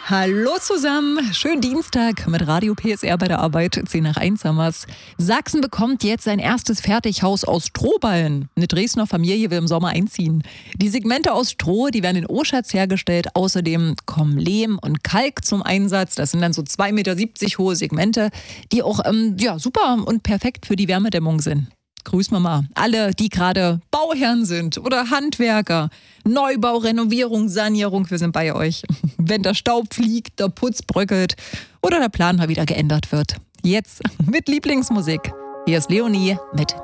Hallo zusammen, schönen Dienstag mit Radio PSR bei der Arbeit, 10 nach 1 haben wir's. Sachsen bekommt jetzt sein erstes Fertighaus aus Strohballen. Eine Dresdner Familie will im Sommer einziehen. Die Segmente aus Stroh, die werden in Oschatz hergestellt. Außerdem kommen Lehm und Kalk zum Einsatz. Das sind dann so 2,70 Meter hohe Segmente, die auch super und perfekt für die Wärmedämmung sind. Grüßen wir mal alle, die gerade Bauherren sind oder Handwerker. Neubau, Renovierung, Sanierung, wir sind bei euch. Wenn der Staub fliegt, der Putz bröckelt oder der Plan mal wieder geändert wird. Jetzt mit Lieblingsmusik. Hier ist Leonie mit